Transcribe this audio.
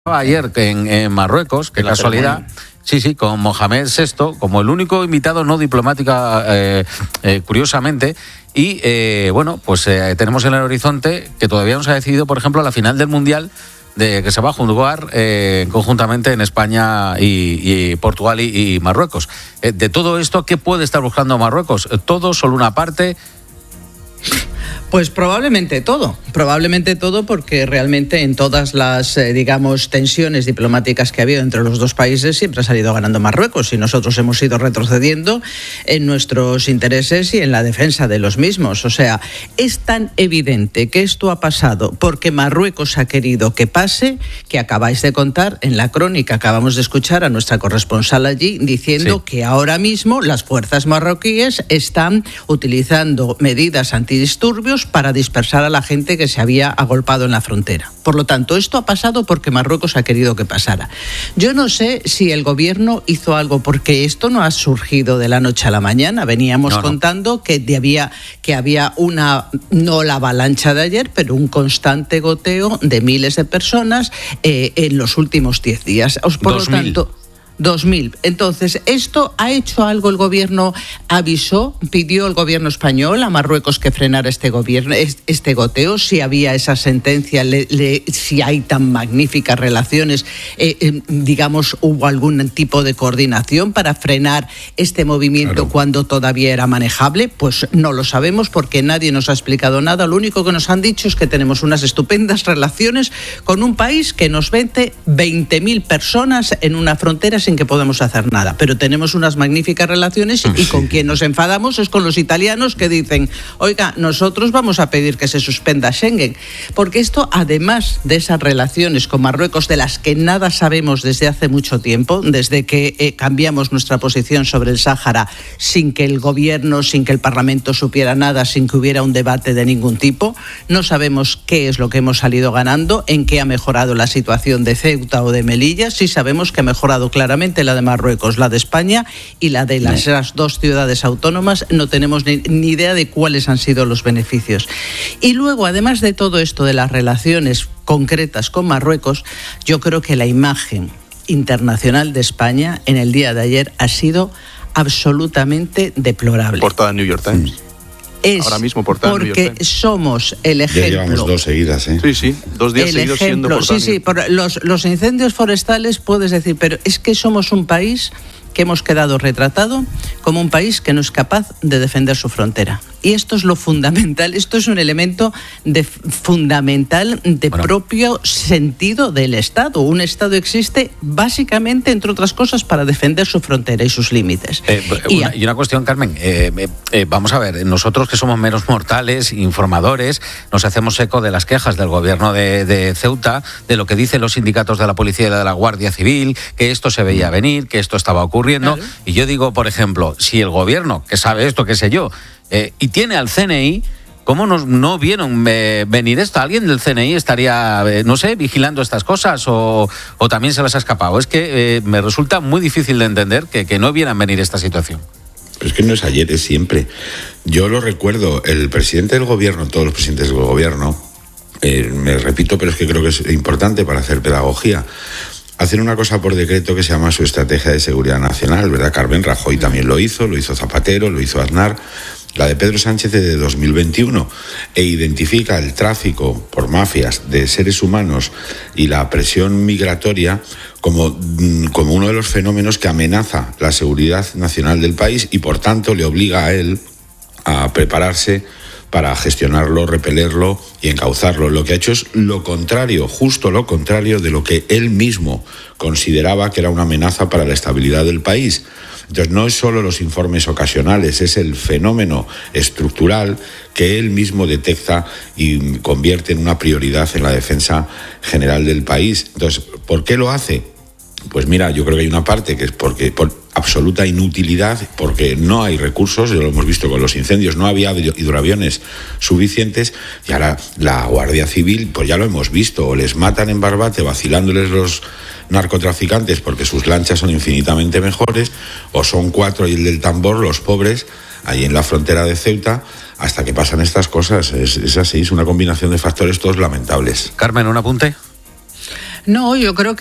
Ayer en Marruecos, qué casualidad, sí, con Mohamed VI, como el único invitado no diplomático, curiosamente, y tenemos en el horizonte que todavía no se ha decidido, por ejemplo, la final del Mundial que se va a jugar conjuntamente en España y Portugal y Marruecos. De todo esto, ¿qué puede estar buscando Marruecos? ¿Todo, solo una parte? Pues probablemente todo, porque realmente en todas las, tensiones diplomáticas que ha habido entre los dos países siempre ha salido ganando Marruecos y nosotros hemos ido retrocediendo en nuestros intereses y en la defensa de los mismos. O sea, es tan evidente que esto ha pasado porque Marruecos ha querido que pase, que acabáis de contar en la crónica, acabamos de escuchar a nuestra corresponsal allí diciendo que ahora mismo las fuerzas marroquíes están utilizando medidas antidisturbios para dispersar a la gente que se había agolpado en la frontera. Por lo tanto, esto ha pasado porque Marruecos ha querido que pasara. Yo no sé si el gobierno hizo algo, porque esto no ha surgido de la noche a la mañana. Veníamos contando que había no la avalancha de ayer, pero un constante goteo de miles de personas en los últimos 10 días. Por lo tanto, 2.000. Entonces, ¿esto ha hecho algo el gobierno? ¿Avisó? ¿Pidió el gobierno español a Marruecos que frenara este goteo? Si había esa sentencia, si hay tan magníficas relaciones, ¿hubo algún tipo de coordinación para frenar este movimiento cuando todavía era manejable? Pues no lo sabemos porque nadie nos ha explicado nada. Lo único que nos han dicho es que tenemos unas estupendas relaciones con un país que nos vende 20.000 personas en una frontera sin que podemos hacer nada, pero tenemos unas magníficas relaciones y con quien nos enfadamos es con los italianos que dicen, oiga, nosotros vamos a pedir que se suspenda Schengen, porque esto, además de esas relaciones con Marruecos de las que nada sabemos desde hace mucho tiempo, desde que cambiamos nuestra posición sobre el Sáhara sin que el gobierno, sin que el Parlamento supiera nada, sin que hubiera un debate de ningún tipo, no sabemos qué es lo que hemos salido ganando, en qué ha mejorado la situación de Ceuta o de Melilla. Sí sabemos que ha mejorado claramente la de Marruecos, la de España y la de las dos ciudades autónomas. No tenemos ni idea de cuáles han sido los beneficios. Y luego, además de todo esto de las relaciones concretas con Marruecos, yo creo que la imagen internacional de España en el día de ayer ha sido absolutamente deplorable. Portada en New York Times. Ahora mismo portada en New York Times. Porque somos el ejemplo. Ya llevamos 2 seguidas, ¿eh? Sí, 2 días seguidos siendo portada. Sí, por los incendios forestales puedes decir, pero es que somos un país que hemos quedado retratado como un país que no es capaz de defender su frontera. Y esto es lo fundamental, esto es un elemento fundamental de propio sentido del Estado. Un Estado existe básicamente, entre otras cosas, para defender su frontera y sus límites. Y una cuestión, Carmen, vamos a ver, nosotros que somos meros mortales, informadores, nos hacemos eco de las quejas del gobierno de Ceuta, de lo que dicen los sindicatos de la policía y de la Guardia Civil, que esto se veía venir, que esto estaba ocurriendo. Claro. Y yo digo, por ejemplo, si el gobierno, que sabe esto, qué sé yo, y tiene al CNI, ¿cómo no vieron venir esto? ¿Alguien del CNI estaría, vigilando estas cosas o también se les ha escapado? Es que me resulta muy difícil de entender que no vieran venir esta situación. Pero es que no es ayer, es siempre. Yo lo recuerdo, el presidente del gobierno, todos los presidentes del gobierno, me repito, pero es que creo que es importante para hacer pedagogía, hacen una cosa por decreto que se llama su estrategia de seguridad nacional, ¿verdad? Carmen Rajoy también lo hizo Zapatero, lo hizo Aznar. La de Pedro Sánchez es de 2021 e identifica el tráfico por mafias de seres humanos y la presión migratoria como uno de los fenómenos que amenaza la seguridad nacional del país y por tanto le obliga a él a prepararse para gestionarlo, repelerlo y encauzarlo. Lo que ha hecho es lo contrario, justo lo contrario de lo que él mismo consideraba que era una amenaza para la estabilidad del país. Entonces no es solo los informes ocasionales, es el fenómeno estructural que él mismo detecta y convierte en una prioridad en la defensa general del país. Entonces, ¿por qué lo hace? Pues mira, yo creo que hay una parte que es por absoluta inutilidad, porque no hay recursos, ya lo hemos visto con los incendios, no había hidroaviones suficientes y ahora la Guardia Civil, pues ya lo hemos visto, o les matan en Barbate vacilándoles los narcotraficantes porque sus lanchas son infinitamente mejores, o son 4 y el del tambor, los pobres, ahí en la frontera de Ceuta, hasta que pasan estas cosas. Es así, es una combinación de factores todos lamentables. Carmen, ¿un apunte? No, yo creo